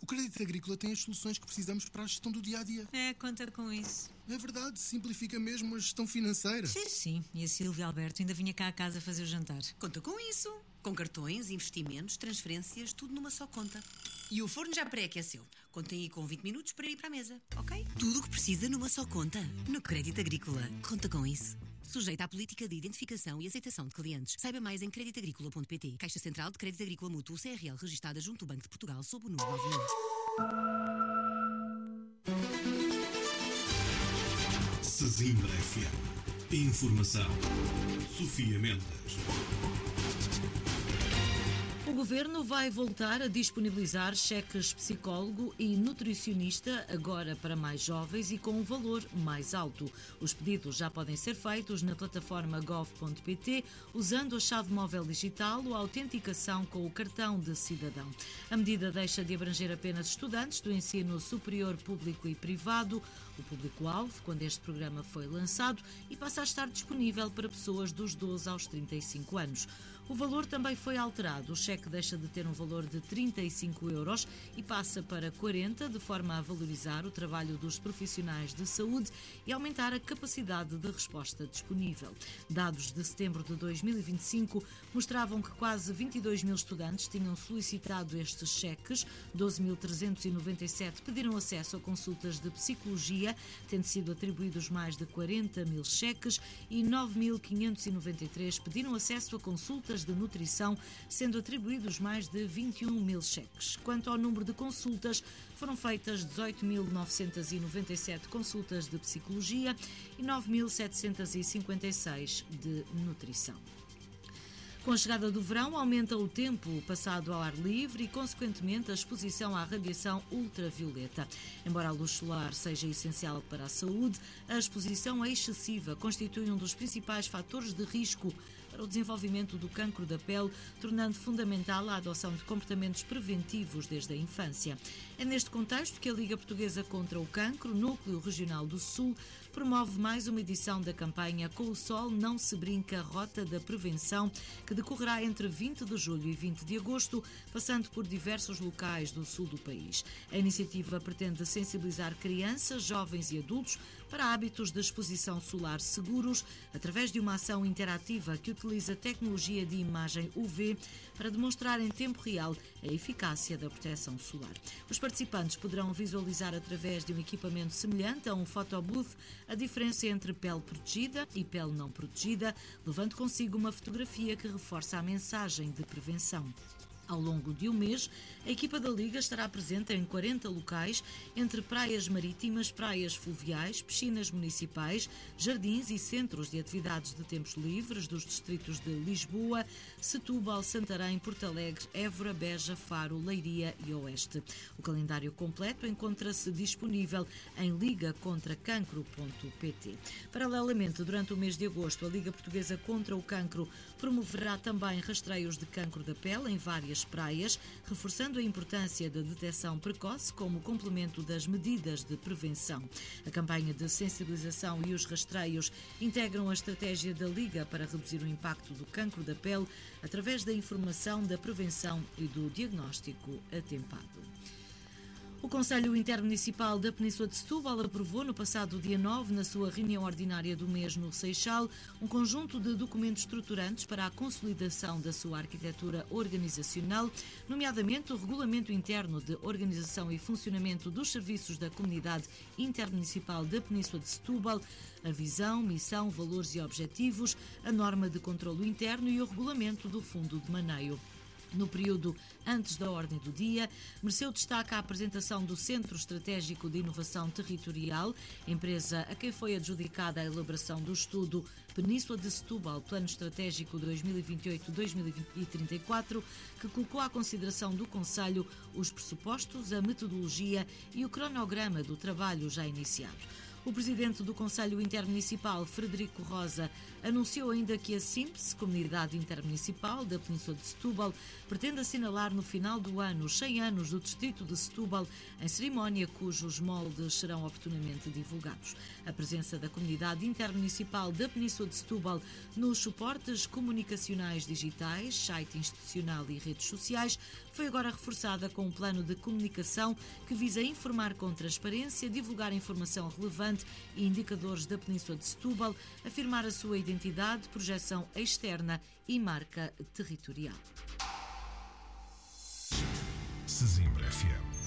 O Crédito Agrícola tem as soluções que precisamos para a gestão do dia-a-dia. Conta com isso. É verdade, simplifica mesmo a gestão financeira. Sim. E a Silvia Alberto ainda vinha cá a casa fazer o jantar. Conta com isso. Com cartões, investimentos, transferências, tudo numa só conta. E o forno já pré-aqueceu. Contem aí com 20 minutos para ir para a mesa, ok? Tudo o que precisa numa só conta. No Crédito Agrícola. Conta com isso. Sujeita à política de identificação e aceitação de clientes. Saiba mais em creditagricola.pt. Caixa Central de Crédito Agrícola Mútuo CRL, registada junto ao Banco de Portugal sob o número 9000. Sesimbra FM. Informação. Sofia Mendes. O Governo vai voltar a disponibilizar cheques psicólogo e nutricionista, agora para mais jovens e com um valor mais alto. Os pedidos já podem ser feitos na plataforma gov.pt, usando a chave móvel digital ou a autenticação com o cartão de cidadão. A medida deixa de abranger apenas estudantes do ensino superior público e privado, o público-alvo, quando este programa foi lançado, e passa a estar disponível para pessoas dos 12 aos 35 anos. O valor também foi alterado. O cheque deixa de ter um valor de 35 euros e passa para 40, de forma a valorizar o trabalho dos profissionais de saúde e aumentar a capacidade de resposta disponível. Dados de setembro de 2025 mostravam que quase 22 mil estudantes tinham solicitado estes cheques, 12.397 pediram acesso a consultas de psicologia, tendo sido atribuídos mais de 40 mil cheques, e 9.593 pediram acesso a consultas de nutrição, sendo atribuídos mais de 21 mil cheques. Quanto ao número de consultas, foram feitas 18.997 consultas de psicologia e 9.756 de nutrição. Com a chegada do verão, aumenta o tempo passado ao ar livre e, consequentemente, a exposição à radiação ultravioleta. Embora a luz solar seja essencial para a saúde, a exposição excessiva constitui um dos principais fatores de risco para o desenvolvimento do cancro da pele, tornando fundamental a adoção de comportamentos preventivos desde a infância. É neste contexto que a Liga Portuguesa contra o Cancro, Núcleo Regional do Sul, promove mais uma edição da campanha Com o Sol Não Se Brinca, Rota da Prevenção, que decorrerá entre 20 de julho e 20 de agosto, passando por diversos locais do sul do país. A iniciativa pretende sensibilizar crianças, jovens e adultos para hábitos de exposição solar seguros, através de uma ação interativa que utiliza tecnologia de imagem UV para demonstrar em tempo real a eficácia da proteção solar. Os participantes poderão visualizar através de um equipamento semelhante a um photobooth a diferença entre pele protegida e pele não protegida, levando consigo uma fotografia que reforça a mensagem de prevenção. Ao longo de um mês, a equipa da Liga estará presente em 40 locais, entre praias marítimas, praias fluviais, piscinas municipais, jardins e centros de atividades de tempos livres dos distritos de Lisboa, Setúbal, Santarém, Porto Alegre, Évora, Beja, Faro, Leiria e Oeste. O calendário completo encontra-se disponível em ligacontracancro.pt. Paralelamente, durante o mês de agosto, a Liga Portuguesa contra o Cancro promoverá também rastreios de cancro da pele em várias praias, reforçando a importância da detecção precoce como complemento das medidas de prevenção. A campanha de sensibilização e os rastreios integram a estratégia da Liga para reduzir o impacto do cancro da pele através da informação, da prevenção e do diagnóstico atempado. O Conselho Intermunicipal da Península de Setúbal aprovou no passado dia 9, na sua reunião ordinária do mês no Seixal, um conjunto de documentos estruturantes para a consolidação da sua arquitetura organizacional, nomeadamente o Regulamento Interno de Organização e Funcionamento dos Serviços da Comunidade Intermunicipal da Península de Setúbal, a visão, missão, valores e objetivos, a norma de controlo interno e o regulamento do Fundo de Maneio. No período antes da ordem do dia, mereceu destaque a apresentação do Centro Estratégico de Inovação Territorial, empresa a quem foi adjudicada a elaboração do estudo Península de Setúbal, Plano Estratégico 2028-2034, que colocou à consideração do Conselho os pressupostos, a metodologia e o cronograma do trabalho já iniciado. O presidente do Conselho Intermunicipal, Frederico Rosa, anunciou ainda que a SIMPS, Comunidade Intermunicipal da Península de Setúbal, pretende assinalar no final do ano os 100 anos do Distrito de Setúbal, em cerimónia cujos moldes serão oportunamente divulgados. A presença da Comunidade Intermunicipal da Península de Setúbal nos suportes comunicacionais digitais, site institucional e redes sociais foi agora reforçada com um plano de comunicação que visa informar com transparência, divulgar informação relevante e indicadores da Península de Setúbal, afirmar a sua identidade, projeção externa e marca territorial. Sesimbra FM.